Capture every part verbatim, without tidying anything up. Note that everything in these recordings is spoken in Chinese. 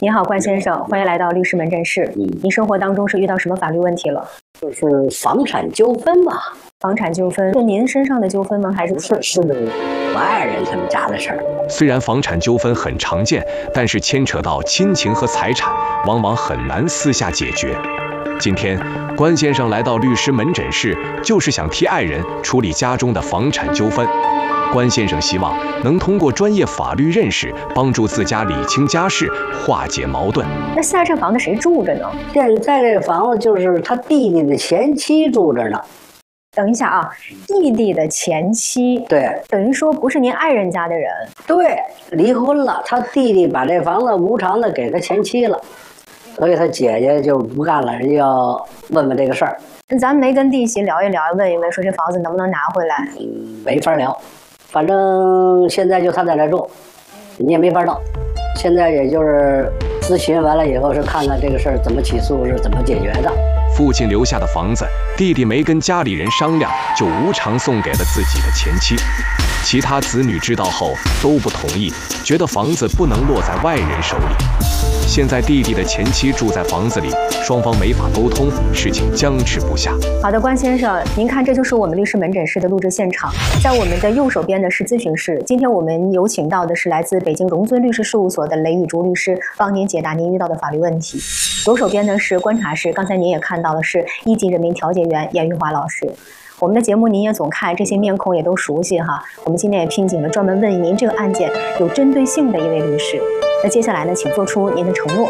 您好，关先生，欢迎来到律师门诊室。嗯，您生活当中是遇到什么法律问题了？ 就是房产纠纷吧。 房产纠纷是您身上的纠纷吗？还是是是我爱人他们家的事儿？ 虽然房产纠纷很常见，但是牵扯到亲情和财产，往往很难私下解决。今天关先生来到律师门诊室，就是想替爱人处理家中的房产纠纷。关先生希望能通过专业法律认识，帮助自家理清家事，化解矛盾。 那现在这房子谁住着呢？ 现在这个房子就是他弟弟的前妻住着呢。 等一下啊，弟弟的前妻， 对， 等于说不是您爱人家的人。 对，离婚了，他弟弟把这房子无偿的给他前妻了，所以他姐姐就不干了，人家要问问这个事儿。 那咱们没跟弟媳聊一聊，问一问，说这房子能不能拿回来？ 嗯，没法聊。反正现在就他在这住，你也没法弄。现在也就是咨询完了以后，是看看这个事儿怎么起诉，是怎么解决的。 父亲留下的房子，弟弟没跟家里人商量，就无偿送给了自己的前妻。其他子女知道后都不同意，觉得房子不能落在外人手里。现在弟弟的前妻住在房子里，双方没法沟通，事情僵持不下。 好的，关先生，您看，这就是我们律师门诊室的录制现场。在我们的右手边的是咨询室，今天我们有请到的是来自北京荣尊律师事务所的雷雨竹律师，帮您解答您遇到的法律问题。左手边呢是观察室，刚才您也看到的是一级人民调解员严玉华老师。我们的节目您也总看，这些面孔也都熟悉哈。我们今天也聘请了专门问您这个案件有针对性的一位律师。那接下来呢，请做出您的承诺。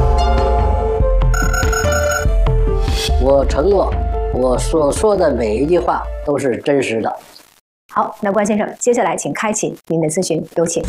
我承诺，我所说的每一句话都是真实的。 好，那关先生，接下来请开启您的咨询，有请。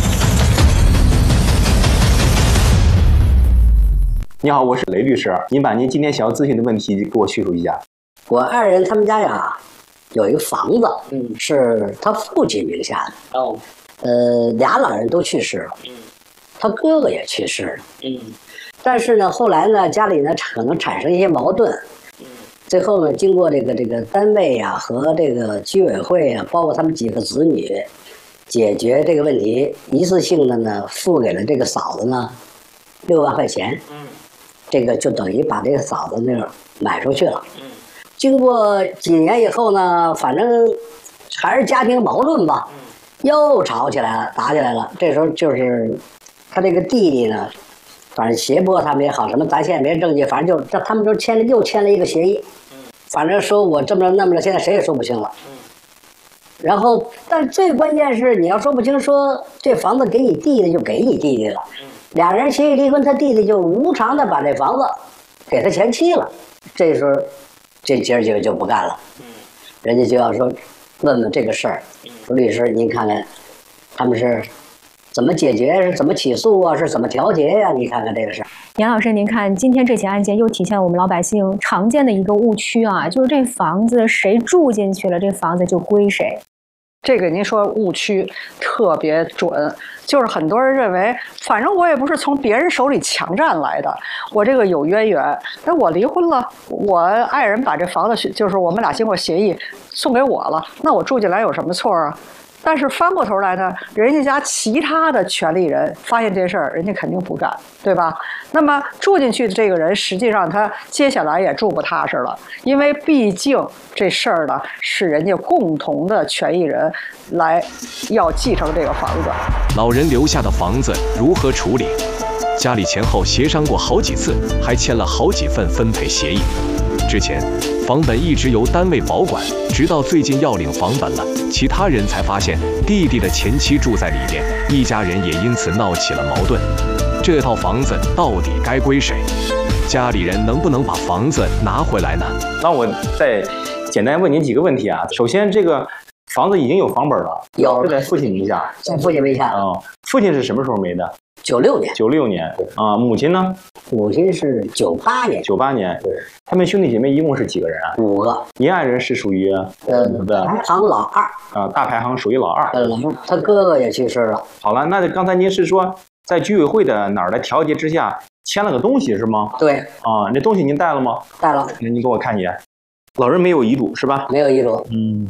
你好，我是雷律师，您把您今天想要咨询的问题给我叙述一下。 我爱人他们家呀有一个房子，嗯，是他父亲名下的。哦，呃，俩老人都去世了，嗯，他哥哥也去世了，嗯，但是呢，后来呢，家里呢可能产生一些矛盾，嗯，最后呢，经过这个这个单位呀、啊、和这个居委会啊，包括他们几个子女解决这个问题，一次性的呢付给了这个嫂子呢六万块钱，嗯，这个就等于把这个嫂子那个买出去了，嗯。经过几年以后呢，反正还是家庭矛盾吧，又吵起来了，打起来了。这时候就是他这个弟弟呢，反正胁迫他们也好，什么咱现在没证据，反正就他们就签了又签了一个协议，反正说我这么着那么着，现在谁也说不清了。然后，但最关键是你要说不清，说这房子给你弟弟就给你弟弟了，俩人协议离婚，他弟弟就无偿的把这房子给他前妻了。这时候。这姐儿几个就不干了，人家就要说问问这个事儿，说律师您看看，他们是怎么解决，是怎么起诉啊，是怎么调解呀、啊？你看看这个事儿。 杨老师，您看今天这起案件又体现我们老百姓常见的一个误区啊，就是这房子谁住进去了，这房子就归谁。 这个您说误区特别准，就是很多人认为，反正我也不是从别人手里强占来的，我这个有渊源，那我离婚了，我爱人把这房子就是我们俩经过协议送给我了，那我住进来有什么错啊？但是翻过头来呢，人家家其他的权利人发现这事儿，人家肯定不干，对吧？那么住进去的这个人，实际上他接下来也住不踏实了，因为毕竟这事儿呢是人家共同的权益人来要继承这个房子。 老人留下的房子如何处理？家里前后协商过好几次，还签了好几份分配协议。之前房本一直由单位保管，直到最近要领房本了，其他人才发现弟弟的前妻住在里面，一家人也因此闹起了矛盾。这套房子到底该归谁？家里人能不能把房子拿回来呢？ 那我再简单问您几个问题啊。首先，这个房子已经有房本了， 有， 是在父亲名下， 在父亲名下。 哦，父亲是什么时候没的？ 九六年。 九六年啊，母亲呢？ 母亲是九八年。 九八年。对。他们兄弟姐妹一共是几个人啊？ 五个。 您爱人是属于呃排行老二啊，大排行属于老二。 呃，他哥哥也去世了。 好了，那刚才您是说在居委会的哪儿的调解之下签了个东西是吗？ 对。 啊，那东西您带了吗？ 带了。 那你给我看一眼。老人没有遗嘱是吧？ 没有遗嘱。 嗯。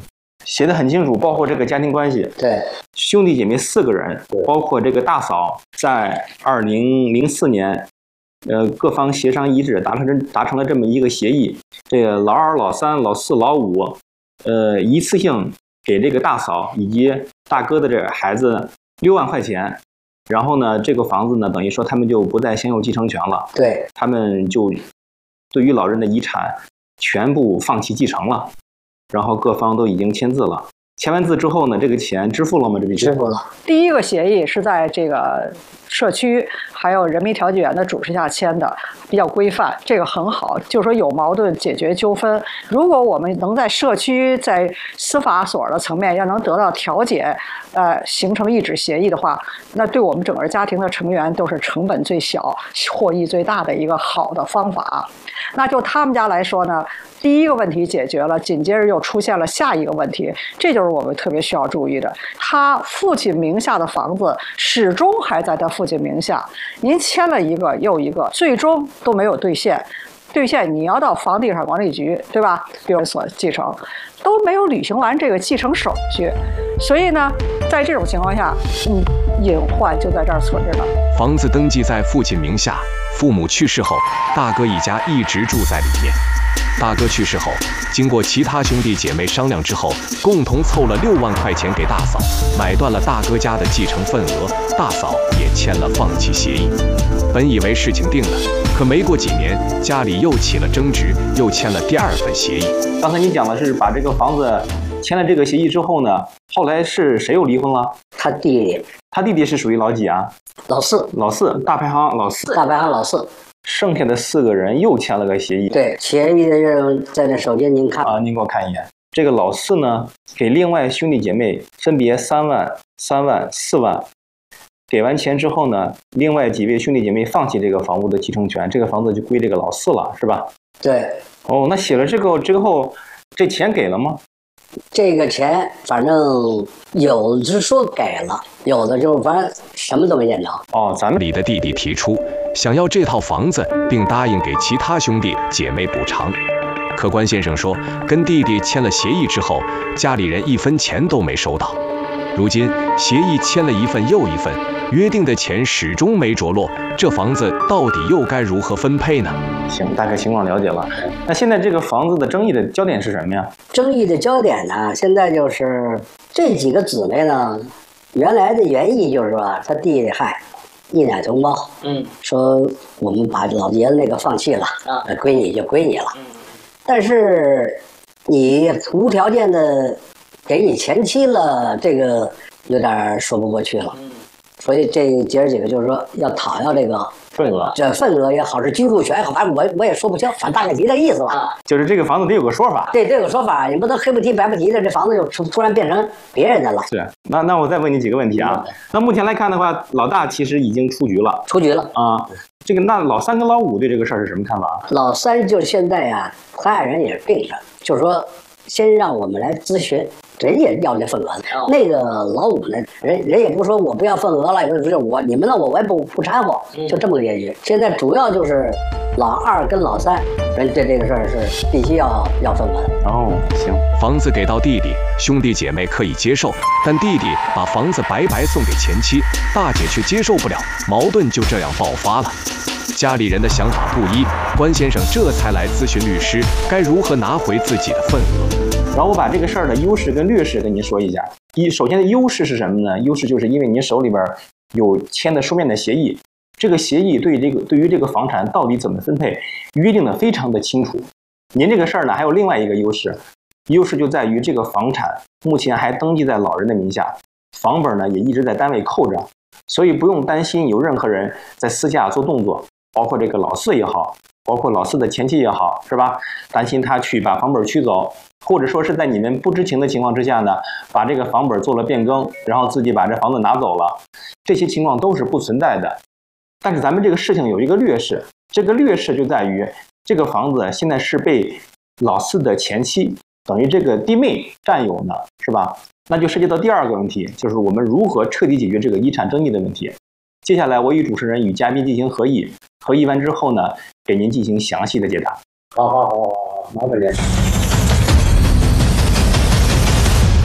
写的很清楚，包括这个家庭关系。 对， 兄弟姐妹四个人，包括这个大嫂，在二零零四年，呃，各方协商一致，达成这达成了这么一个协议。这个老二、老三、老四、老五，呃，一次性给这个大嫂以及大哥的这个孩子六万块钱。然后呢，这个房子呢，等于说他们就不再享有继承权了。 对， 他们就对于老人的遗产全部放弃继承了。然后各方都已经签字了，签完字之后呢，这个钱支付了吗？这笔支付了。 第一个协议是在这个社区还有人民调解员的主持下签的，比较规范，这个很好。就是说有矛盾解决纠纷，如果我们能在社区、在司法所的层面要能得到调解，呃，形成一纸协议的话，那对我们整个家庭的成员都是成本最小、获益最大的一个好的方法。那就他们家来说呢，第一个问题解决了，紧接着又出现了下一个问题，这就是我们特别需要注意的。他父亲名下的房子始终还在他父亲名下，您签了一个又一个，最终都没有兑现。兑现你要到房地产管理局，对吧？比如所继承，都没有履行完这个继承手续，所以呢，在这种情况下，嗯，隐患就在这儿存着呢。 房子登记在父亲名下，父母去世后，大哥一家一直住在里面。大哥去世后，经过其他兄弟姐妹商量之后，共同凑了六万块钱给大嫂，买断了大哥家的继承份额，大嫂也签了放弃协议。本以为事情定了，可没过几年，家里又起了争执，又签了第二份协议。 刚才你讲的是把这个房子签了这个协议之后呢，后来是谁又离婚了？ 他弟弟， 他弟弟是属于老几啊？ 老四， 老四，大排行老四， 大排行老四。 剩下的四个人又签了个协议。 对，协议的这在这手机您看啊，您给我看一眼。这个老四呢，给另外兄弟姐妹分别三万、三万、四万。给完钱之后呢，另外几位兄弟姐妹放弃这个房屋的继承权，这个房子就归这个老四了，是吧？ 对。 哦，那写了这个之后，这钱给了吗？ 这个钱反正有的说给了，有的就反正什么都没见着。 哦，咱们里的弟弟提出想要这套房子，并答应给其他兄弟姐妹补偿。可关先生说，跟弟弟签了协议之后，家里人一分钱都没收到。如今协议签了一份又一份，约定的钱始终没着落，这房子到底又该如何分配呢？ 行，大概情况了解了。那现在这个房子的争议的焦点是什么呀？ 争议的焦点呢，现在就是这几个姊妹呢，原来的原意就是说，他弟弟嗨，一奶同胞，嗯，说我们把老爷子那个放弃了，啊，归你就归你了，嗯，但是你无条件的给你前妻了，这个有点说不过去了，嗯，所以这姐儿几个就是说要讨要这个份额， 这份额也好，是居住权也好，反正我我也说不清，反正大概没这意思吧。啊， 就是这个房子得有个说法。 对，这个说法你不能黑不提白不提的，这房子就突然变成别人的了。 是，那那我再问你几个问题啊。嗯，那目前来看的话，老大其实已经出局了。 出局了啊。这个那老三跟老五对这个事儿是什么看法？ 老三就现在呀，他爱人也是病着，就是说先让我们来咨询。人也要这份额的，哦，那个老五呢，人人也不说我不要份额了，就是我你们呢我我也不不掺和，就这么个结局。现在主要就是老二跟老三人对这个事儿是必须要要份额的。 哦，行， 房子给到弟弟，兄弟姐妹可以接受，但弟弟把房子白白送给前妻，大姐却接受不了，矛盾就这样爆发了。家里人的想法不一，关先生这才来咨询律师，该如何拿回自己的份额。 然后我把这个事儿的优势跟劣势跟您说一下。一，首先的优势是什么呢？优势就是因为您手里边有签的书面的协议，这个协议对这个对于这个房产到底怎么分配约定的非常的清楚。您这个事儿呢还有另外一个优势，优势就在于这个房产目前还登记在老人的名下，房本呢也一直在单位扣着，所以不用担心有任何人在私下做动作，包括这个老四也好，包括老四的前妻也好，是吧？担心他去把房本取走，或者说是在你们不知情的情况之下呢，把这个房本做了变更，然后自己把这房子拿走了，这些情况都是不存在的。但是咱们这个事情有一个劣势，这个劣势就在于这个房子现在是被老四的前妻，等于这个弟妹占有呢，是吧？那就涉及到第二个问题，就是我们如何彻底解决这个遗产争议的问题。接下来我与主持人与嘉宾进行合议，合议完之后呢，给您进行详细的解答。 好好好好好，麻烦您。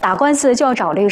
打官司就要找律师。